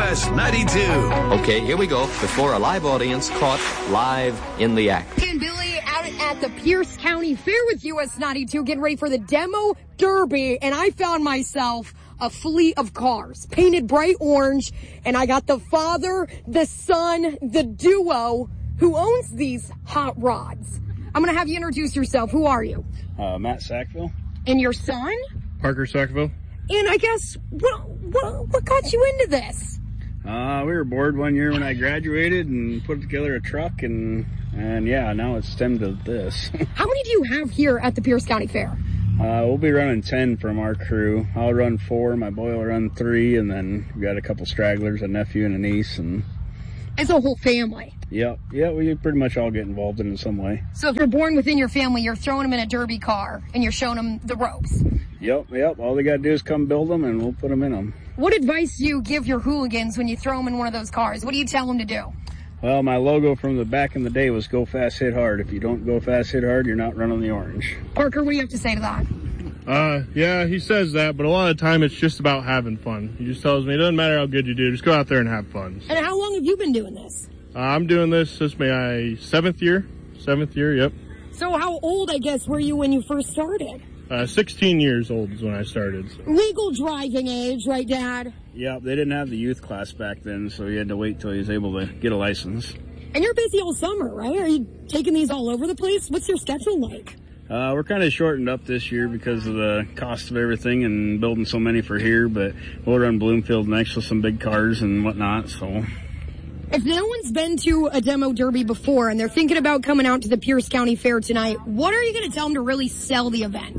US 92. Okay, here we go. Before a live audience caught live in the act. And Billy out at the Pierce County Fair with US 92, getting ready for the Demo Derby. And I found myself a fleet of cars painted bright orange. And I got the father, the son, the duo who owns these hot rods. I'm going to have you introduce yourself. Who are you? Matt Sackville. And your son? Parker Sackville. And I guess, what got you into this? We were bored one year when I graduated and put together a truck, and yeah, now it's stemmed to this. How many do you have here at the Pierce County Fair? We'll be running 10 from our crew. I'll run 4, my boy will run 3, and then we got a couple stragglers, a nephew and a niece, and... It's a whole family. Yeah, we pretty much all get involved in some way. So if you're born within your family, you're throwing them in a derby car and you're showing them the ropes. Yep. All they got to do is come build them and we'll put them in them. What advice do you give your hooligans when you throw them in one of those cars? What do you tell them to do? Well, my logo from the back in the day was go fast, hit hard. If you don't go fast, hit hard, you're not running the orange. Parker, what do you have to say to that? Yeah, he says that, but a lot of the time it's just about having fun. He just tells me it doesn't matter how good you do, just go out there and have fun. So. And how long have you been doing this? I'm doing this is my seventh year, yep. So how old, I guess, were you when you first started? 16 years old is when I started. So. Legal driving age, right, Dad? Yeah, they didn't have the youth class back then, so you had to wait till he was able to get a license. And you're busy all summer, right? Are you taking these all over the place? What's your schedule like? We're kind of shortened up this year because of the cost of everything and building so many for here, but we'll run Bloomfield next with some big cars and whatnot, so... If no one's been to a demo derby before and they're thinking about coming out to the Pierce County Fair tonight, what are you going to tell them to really sell the event?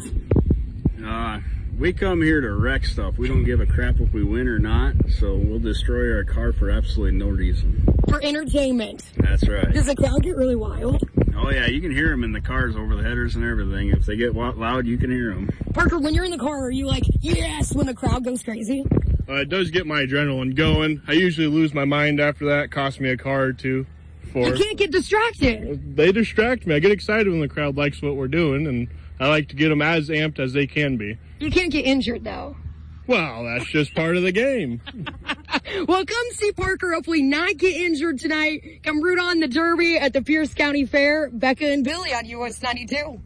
We come here to wreck stuff. We don't give a crap if we win or not, so we'll destroy our car for absolutely no reason. For entertainment. That's right. Does the crowd get really wild? Oh, yeah, you can hear them in the cars over the headers and everything. If they get loud, you can hear them. Parker, when you're in the car, are you like, yes, when the crowd goes crazy? It does get my adrenaline going. I usually lose my mind after that. Cost me a car or two. You can't get distracted. They distract me. I get excited when the crowd likes what we're doing, and I like to get them as amped as they can be. You can't get injured, though. Well, that's just part of the game. Well, come see Parker hopefully not get injured tonight. Come root on the Derby at the Pierce County Fair. Becca and Billy on US 92.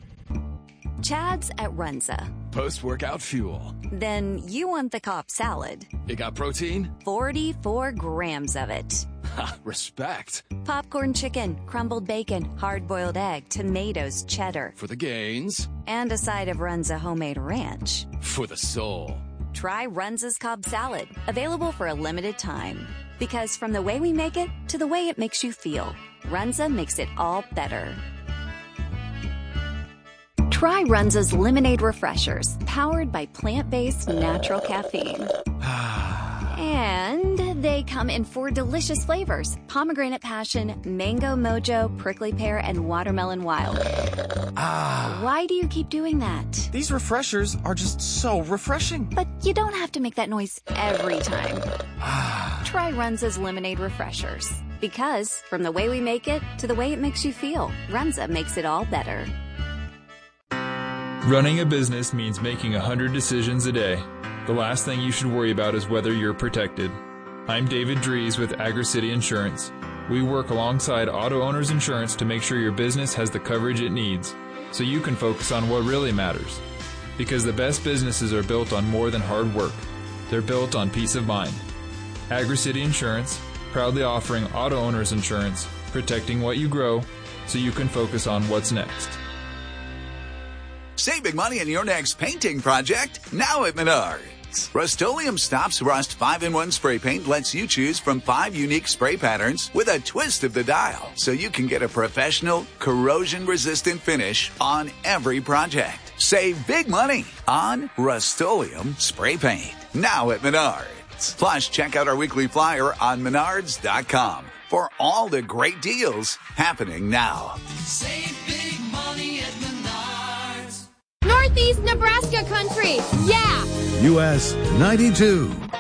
Chad's at Runza. Post-workout fuel. Then you want the Cobb salad. It got protein? 44 grams of it. Ha, respect. Popcorn chicken, crumbled bacon, hard-boiled egg, tomatoes, cheddar. For the gains. And a side of Runza homemade ranch. For the soul. Try Runza's Cobb salad, available for a limited time. Because from the way we make it to the way it makes you feel, Runza makes it all better. Try Runza's Lemonade Refreshers, powered by plant-based natural caffeine. And they come in 4 delicious flavors: pomegranate passion, mango mojo, prickly pear, and watermelon wild. Why do you keep doing that? These refreshers are just so refreshing. But you don't have to make that noise every time. Try Runza's Lemonade Refreshers. Because from the way we make it to the way it makes you feel, Runza makes it all better. Running a business means making 100 decisions a day. The last thing you should worry about is whether you're protected. I'm David Dries with AgriCity Insurance. We work alongside Auto Owners Insurance to make sure your business has the coverage it needs, so you can focus on what really matters. Because the best businesses are built on more than hard work. They're built on peace of mind. AgriCity Insurance, proudly offering Auto Owners Insurance, protecting what you grow, so you can focus on what's next. Save big money on your next painting project now at Menards. Rust-Oleum Stops Rust 5-in-1 spray paint lets you choose from 5 unique spray patterns with a twist of the dial, so you can get a professional, corrosion-resistant finish on every project. Save big money on Rust-Oleum spray paint now at Menards. Plus, check out our weekly flyer on menards.com for all the great deals happening now. Save big money at Menards. Northeast Nebraska country, yeah! US 92.